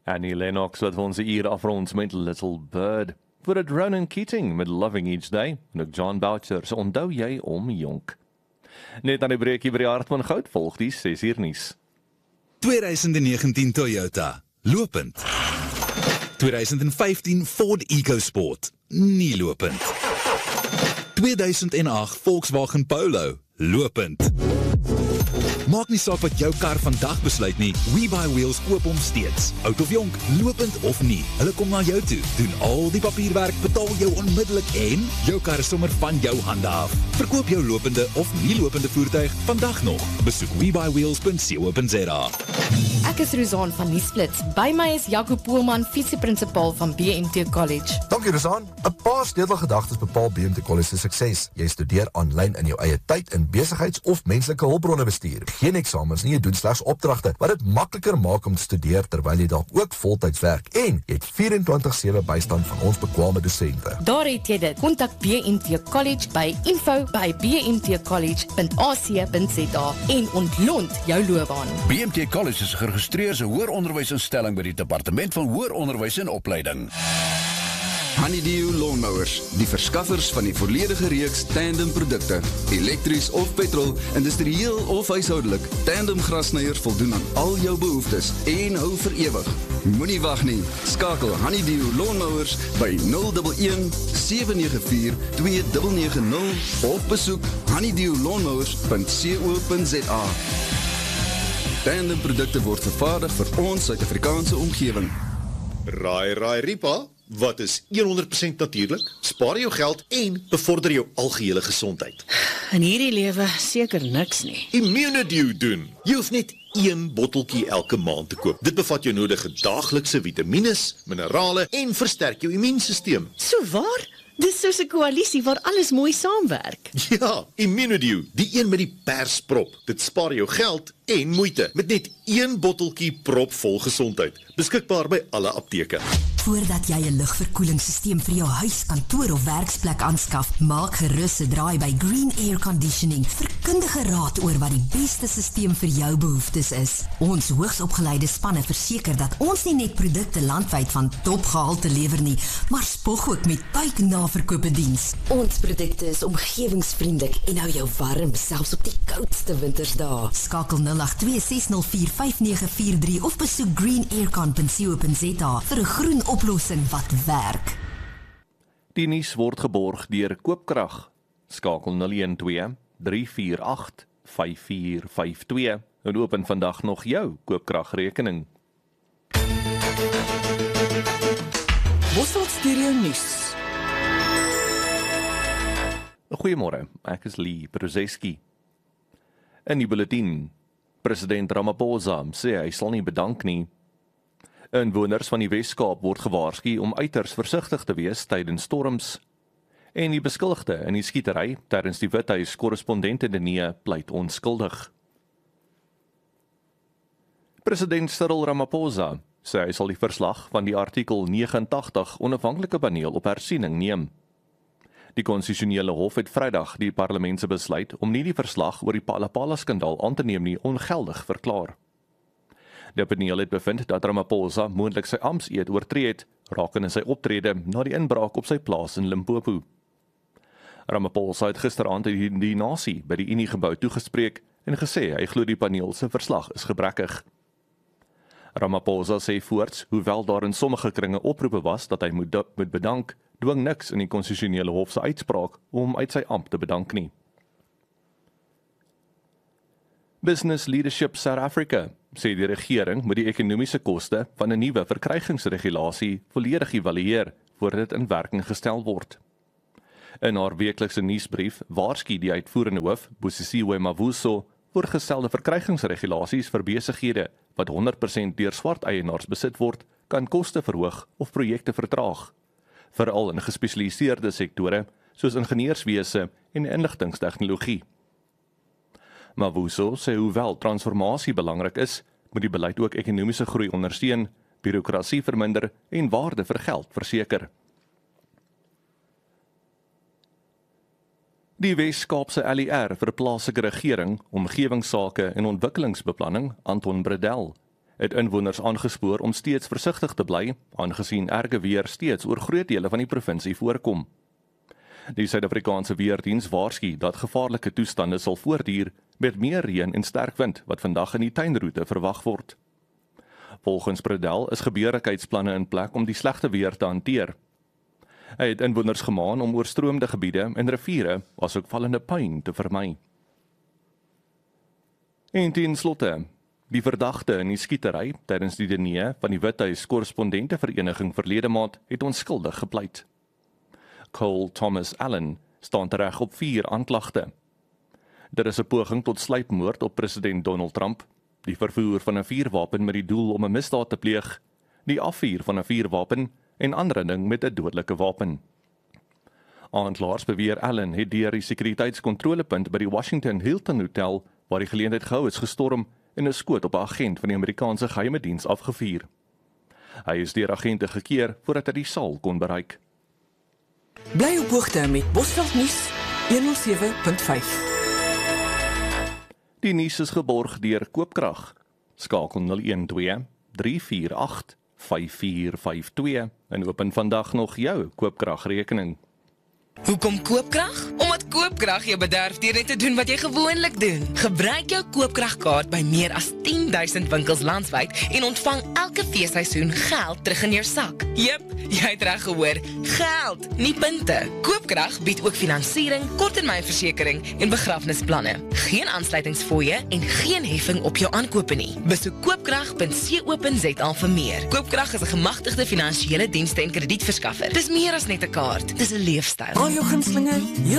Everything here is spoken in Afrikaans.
Annie Lennox wat ons hier afrond met Little Bird. Voor het Ronan Keating met Loving Each Day. En ook John Boucher, so onthou jy om jonk. Net aan die breekie by die Hartman Goud volg die 6 uur nuus. 2019 Toyota, lopend. 2015 Ford EcoSport, nie lopend. 2008 Volkswagen Polo, lopend. Maak nie saak wat jou kar vandag besluit nie, WeBuyWheels koop hom steeds. Oud of jonk, lopend of nie, hulle kom na jou toe, doen al die papierwerk, betaal jou onmiddellik en jou kar is sommer van jou hande af. Verkoop jou lopende of nie lopende voertuig vandag nog. Besoek WeBuyWheels.co.za. Ek is Rosaan van Nuusflits. By my is Jaco Poelman, visieprinsipal van BMT College. Dankie Rosaan. 'n Paar sleutelgedagtes bepaal BMT College se sukses. Jy studeer aanlyn in jou eie tyd in besigheids- of menslike hulpbronne bestuur. Geen eksamens nie, jy doen slegs opdragte, wat dit makliker maak om te studeer terwyl jy dalk ook voltyds werk. En jy het 24/7 bystand van ons bekwame dosente. Daar het jy dit. Kontak BMT College by info@bmtcollege.ac.za en ontlont jou loopbaan. BMT College is geregistreerde hooronderwysinstelling by die Departement van Hooronderwys en Opleiding. Honeydew Lawnmowers, die verskaffers van die volledige reeks tandem produkte, elektries of petrol, industrieel of huishoudelik. Tandem grasnyers voldoen aan al jou behoeftes en hou vir ewig. Moenie wag nie. Skakel Honeydew Lawnmowers by 011 794 2990 of besoek honeydewlawnmowers.co.za. Tandem produkte word vervaardig vir ons Suid-Afrikaanse omgewing. Raai Ripa, wat is 100% natuurlik, spaar jou geld en bevorder jou algehele gesondheid. In hierdie lewe seker niks nie. Immunedew doen. Jy hoef net 1 botteltjie elke maand te koop. Dit bevat jou nodige daaglikse vitamines, minerale en versterk jou immuunstelsel. So waar? Dis soos 'n koalisie waar alles mooi saamwerk. Ja, Immunedew, die een met die persprop. Dit spaar jou geld en moeite met net 1 botteltjie propvol gesondheid. Beskikbaar by alle apteke. Voordat jy 'n lugverkoelingssysteem vir jou huis, kantoor of werksplek aanskaf, maak gerus 'n draai by Green Air Conditioning vir kundige raad oor wat die beste systeem vir jou behoeftes is. Ons hoogsopgeleide spanne verseker dat ons nie net produkte landwyd van topgehalte lewer nie, maar spog ook met buiknaverkope diens. Ons produkte is omgewingsvriendelik en hou jou warm, selfs op die koudste wintersdae. Skakel 082 6045943 of besoek greenaircon.co.za vir 'n groen oplossing wat werk. Die nuus word geborg deur Koopkrag. Skakel 012 348 5452 en open vandag nog jou Koopkragrekening. Bossel Stereo Nuus. Goeiemôre, ek is Lee Prozeski. In die bulletin, president Ramaphosa sê hy sal nie bedank nie. Inwoners van die Wes-Kaap word gewaarsku om uiters versigtig te wees tydens storms. En die beskuldigde in die skietery tydens die Withuis korrespondent in Denee pleit onskuldig. President Cyril Ramaphosa sê hy sal die verslag van die artikel 89 onafhanklike paneel op hersiening neem. Die konstitusionele hof het Vrydag die parlement se besluit om nie die verslag oor die Palapala-skandaal aan te neem nie ongeldig verklaar. Die paneel het bevind dat Ramaphosa moontlik sy amptseed oortree het, rakende sy optrede na die inbraak op sy plaas in Limpopo. Ramaphosa het gisteraand die nasie by die Uniegebou toegespreek en gesê hy glo die paneel se verslag is gebrekkig. Ramaphosa sê voorts, hoewel daar in sommige kringe oproepe was dat hy moet bedank, dwing niks in die konstitusionele hof se uitspraak om uit sy ampt te bedank nie. Business Leadership South Africa sê die regering moet die ekonomiese koste van 'n nuwe verkrygingsregulasie volledig evalueer voordat dit in werking gestel word. In haar weeklikse nuusbrief waarsku die uitvoerende hoof, Busisiwe Mavuso, voorgestelde verkrygingsregulasies vir besighede wat 100% deur swart eienaars besit word, kan koste verhoog of projekte vertraag, veral in gespesialiseerde sektore soos ingenieurswese en inligtingstegnologie. Mavuso sê hoewel transformasie belangrik is, moet die beleid ook ekonomiese groei ondersteun, bureaukrasie verminder en waarde vir geld verseker. Die Wes-Kaapse LER vir plaaslike regering, omgewingsake en ontwikkelingsbeplanning, Anton Bredel, het inwoners aangespoor om steeds versigtig te bly, aangesien erge weer steeds oor groot dele van die provinsie voorkom. Die Suid-Afrikaanse Weerdiens waarsku dat gevaarlike toestande sal voortduur met meer reën en sterk wind wat vandag in die tuinroete verwag word. Volgens Bredel is gebeurlikheidsplanne in plek om die slegte weer te hanteer. Hy het inwoners gemaan om oorstroomde gebiede en riviere asook vallende puin te vermy. En ten slotte, die verdagte in die skietery tydens die diner van die Withuis Korrespondentevereniging verlede maand het onskuldig gepleit. Cole Thomas Allen staan tereg op 4 aanklagte. Dit is 'n poging tot sluipmoord op president Donald Trump, die vervoer van 'n vuurwapen met die doel om 'n misdaad te pleeg, die afvuur van 'n vuurwapen en aanranding met 'n dodelike wapen. Aanklaers beweer Allen het deur die sekuriteitskontrolepunt by die Washington Hilton Hotel, waar die geleentheid gehou is, gestorm en 'n skoot op 'n agent van die Amerikaanse geheime diens afgevuur. Hy is deur agente gekeer voordat hy die saal kon bereik. Bly op hoogte met Bosveld Nuus 107.5. Die nuus is geborg deur Koopkrag. Skakel 012 348 5452 en open vandag nog jou Koopkragrekening. Hoekom Koopkrag? Omdat Koopkrag jou bederf deur net te doen wat jy gewoonlik doen. Gebruik jou Koopkragkaart by meer as 10,000 winkels landwyd en ontvang elke feesseisoen geld terug in jou sak. Jep, jy het reg gehoor, geld, nie punte. Koopkrag bied ook finansiering, korttermynversekering en begrafnisplanne. Geen aansluitingsfooie en geen heffing op jou aankope nie. Besoek koopkrag.co.za vir meer. Koopkrag is 'n gemagtigde finansiële dienste en kredietverskaffer. Dis meer as net 'n kaart, dis 'n leefstyl. Al jou gunstelinge